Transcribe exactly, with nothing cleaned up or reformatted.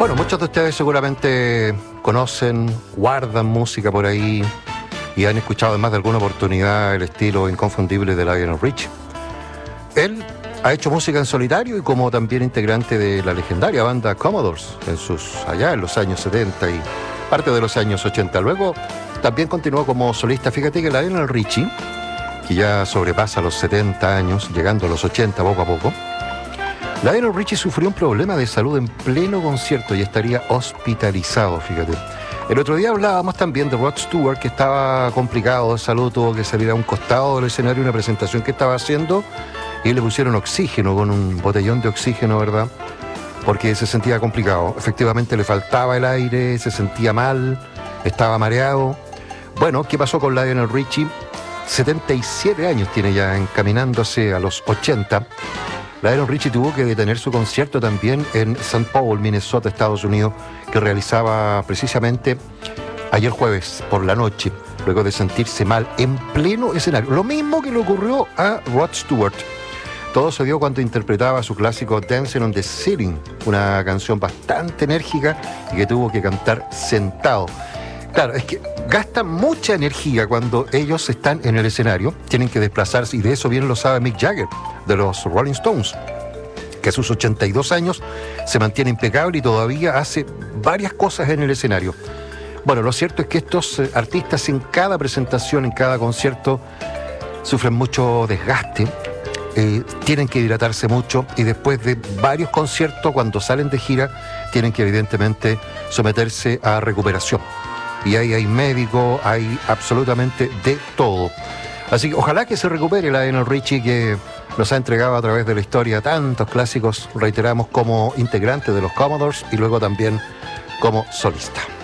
Bueno, muchos de ustedes seguramente conocen, guardan música por ahí y han escuchado en más de alguna oportunidad el estilo inconfundible de Lionel Richie. Él ha hecho música en solitario y como también integrante de la legendaria banda Commodores en sus, allá en los años setenta y parte de los años ochenta. Luego también continuó como solista. Fíjate que Lionel Richie, que ya sobrepasa los setenta años, llegando a los ochenta poco a poco, Lionel Richie sufrió un problema de salud en pleno concierto y estaría hospitalizado, fíjate. El otro día hablábamos también de Rod Stewart, que estaba complicado de salud, tuvo que salir a un costado del escenario, una presentación que estaba haciendo, y le pusieron oxígeno, con un botellón de oxígeno, ¿verdad? Porque se sentía complicado. Efectivamente le faltaba el aire, se sentía mal, estaba mareado. Bueno, ¿qué pasó con Lionel Richie? setenta y siete años tiene ya, encaminándose a los ochenta. Lionel Richie tuvo que detener su concierto también en Saint Paul, Minnesota, Estados Unidos, que realizaba precisamente ayer jueves por la noche, luego de sentirse mal en pleno escenario. Lo mismo que le ocurrió a Rod Stewart. Todo se dio cuando interpretaba su clásico Dancing on the Ceiling, una canción bastante enérgica y que tuvo que cantar sentado. Claro, es que gastan mucha energía cuando ellos están en el escenario, tienen que desplazarse, y de eso bien lo sabe Mick Jagger, de los Rolling Stones, que a sus ochenta y dos años se mantiene impecable y todavía hace varias cosas en el escenario. Bueno, lo cierto es que estos eh, artistas en cada presentación, en cada concierto, sufren mucho desgaste, eh, tienen que hidratarse mucho y después de varios conciertos, cuando salen de gira, tienen que evidentemente someterse a recuperación. Y ahí hay médicos, hay absolutamente de todo. Así que ojalá que se recupere Lionel Richie, que nos ha entregado a través de la historia tantos clásicos, reiteramos, como integrante de los Commodores y luego también como solista.